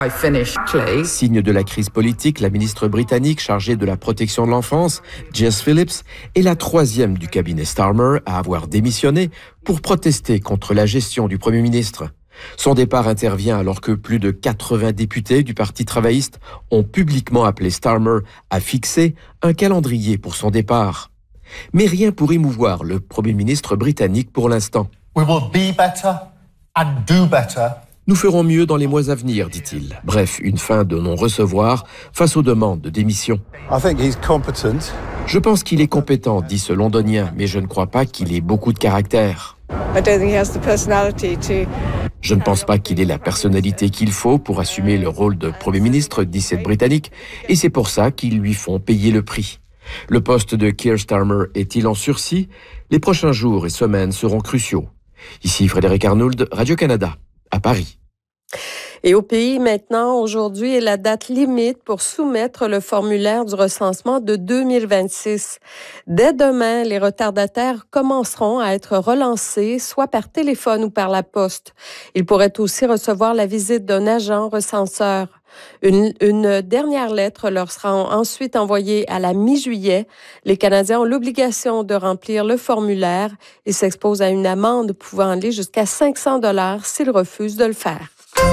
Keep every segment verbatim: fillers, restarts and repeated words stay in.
Signe de la crise politique, la ministre britannique chargée de la protection de l'enfance, Jess Phillips, est la troisième du cabinet Starmer à avoir démissionné pour protester contre la gestion du Premier ministre. Son départ intervient alors que plus de quatre-vingts députés du Parti travailliste ont publiquement appelé Starmer à fixer un calendrier pour son départ. Mais rien pour émouvoir le Premier ministre britannique pour l'instant. We will be better and do better. Nous ferons mieux dans les mois à venir, dit-il. Bref, une fin de non-recevoir face aux demandes de démission. I think he's competent. Je pense qu'il est compétent, dit ce londonien, mais je ne crois pas qu'il ait beaucoup de caractère. I don't think he has the personality to... Je ne pense pas qu'il ait la personnalité qu'il faut pour assumer le rôle de Premier ministre, dit cette Britannique, et c'est pour ça qu'ils lui font payer le prix. Le poste de Keir Starmer est-il en sursis? Les prochains jours et semaines seront cruciaux. Ici Frédéric Arnould, Radio-Canada, à Paris. Et au pays, maintenant, aujourd'hui est la date limite pour soumettre le formulaire du recensement de deux mille vingt-six. Dès demain, les retardataires commenceront à être relancés, soit par téléphone ou par la poste. Ils pourraient aussi recevoir la visite d'un agent recenseur. Une, une dernière lettre leur sera ensuite envoyée à la mi-juillet. Les Canadiens ont l'obligation de remplir le formulaire et s'exposent à une amende pouvant aller jusqu'à cinq cents dollars s'ils refusent de le faire.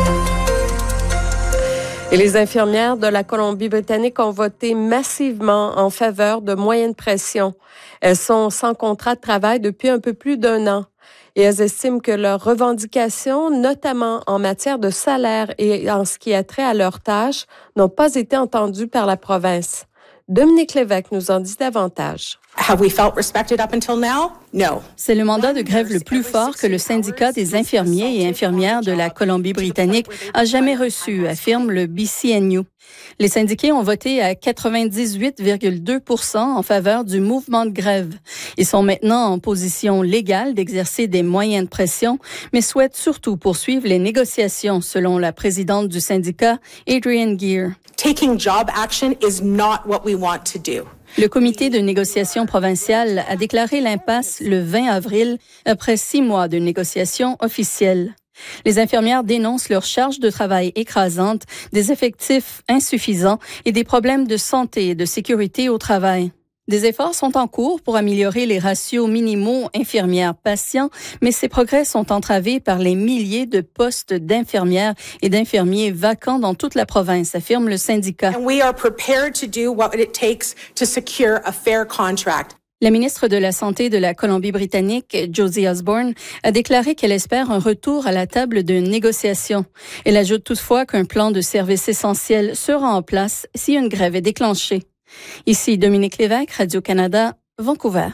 Et les infirmières de la Colombie-Britannique ont voté massivement en faveur de moyens de pression. Elles sont sans contrat de travail depuis un peu plus d'un an. Et elles estiment que leurs revendications, notamment en matière de salaire et en ce qui a trait à leurs tâches, n'ont pas été entendues par la province. Dominique Lévesque nous en dit davantage. Have we felt respected up until now? No. C'est le mandat de grève le plus fort que le syndicat des infirmiers et infirmières de la Colombie-Britannique a jamais reçu, affirme le B C N U. Les syndiqués ont voté à quatre-vingt-dix-huit virgule deux pour cent en faveur du mouvement de grève. Ils sont maintenant en position légale d'exercer des moyens de pression, mais souhaitent surtout poursuivre les négociations, selon la présidente du syndicat, Adrienne Gear. Taking job action is not what we want to do. Le comité de négociation provincial a déclaré l'impasse le vingt avril, après six mois de négociations officielles. Les infirmières dénoncent leur charge de travail écrasante, des effectifs insuffisants et des problèmes de santé et de sécurité au travail. Des efforts sont en cours pour améliorer les ratios minimaux infirmières-patients, mais ces progrès sont entravés par les milliers de postes d'infirmières et d'infirmiers vacants dans toute la province, affirme le syndicat. And we are prepared to do what it takes to secure a fair contract. La ministre de la Santé de la Colombie-Britannique, Josie Osborne, a déclaré qu'elle espère un retour à la table de négociation. Elle ajoute toutefois qu'un plan de services essentiels sera en place si une grève est déclenchée. Ici Dominique Lévesque, Radio-Canada, Vancouver.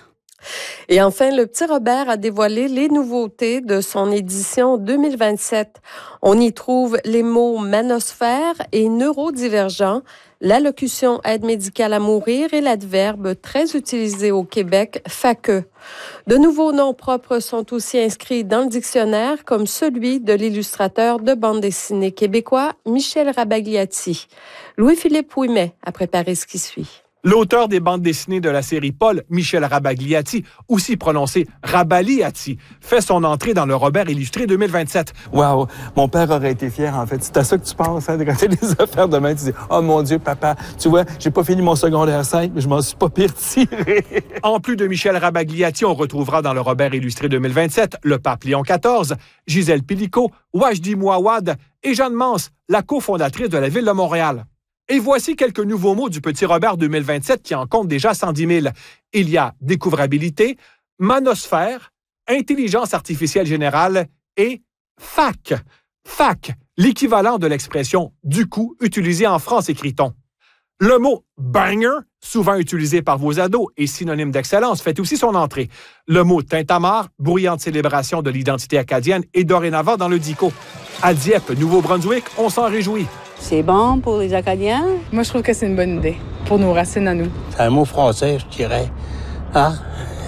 Et enfin, le Petit Robert a dévoilé les nouveautés de son édition deux mille vingt-sept. On y trouve les mots manosphère et neurodivergent, l'allocution aide médicale à mourir et l'adverbe très utilisé au Québec, faqueux. De nouveaux noms propres sont aussi inscrits dans le dictionnaire, comme celui de l'illustrateur de bande dessinée québécois Michel Rabagliati. Louis-Philippe Ouimet a préparé ce qui suit. L'auteur des bandes dessinées de la série Paul, Michel Rabagliati, aussi prononcé Rabaliati, fait son entrée dans le Robert illustré deux mille vingt-sept. Wow, mon père aurait été fier, en fait. C'est à ça que tu penses, hein, de regarder les affaires de main. Tu dis, oh mon Dieu, papa, tu vois, j'ai pas fini mon secondaire cinq, mais je m'en suis pas pire tiré. En plus de Michel Rabagliati, on retrouvera dans le Robert illustré deux mille vingt-sept le pape Léon quatorze, Gisèle Pilico, Wajdi Mouawad et Jeanne Mance, la cofondatrice de la Ville de Montréal. Et voici quelques nouveaux mots du Petit Robert deux mille vingt-sept qui en compte déjà cent dix mille. Il y a découvrabilité, manosphère, intelligence artificielle générale et fac. Fac, l'équivalent de l'expression « du coup » utilisée en France, écrit-on. Le mot « banger », souvent utilisé par vos ados et synonyme d'excellence, fait aussi son entrée. Le mot « tintamarre », bruyante célébration de l'identité acadienne, est dorénavant dans le dico. À Dieppe, Nouveau-Brunswick, on s'en réjouit. C'est bon pour les Acadiens? Moi, je trouve que c'est une bonne idée pour nos racines à nous. C'est un mot français, je dirais. Hein?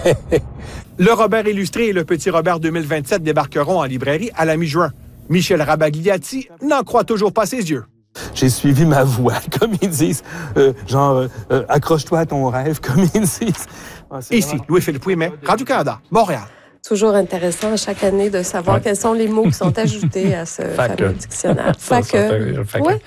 Le Robert illustré et le Petit Robert deux mille vingt-sept débarqueront en librairie à la mi-juin. Michel Rabagliati n'en croit toujours pas ses yeux. J'ai suivi ma voie, comme ils disent. Euh, genre, euh, accroche-toi à ton rêve, comme ils disent. Ah, Ici, vraiment... Louis-Philippe Ouimet, Radio-Canada, Montréal. Toujours intéressant chaque année de savoir Ouais. quels sont les mots qui sont ajoutés à ce fameux dictionnaire. Ça, ça, Fait que, fait que- ouais.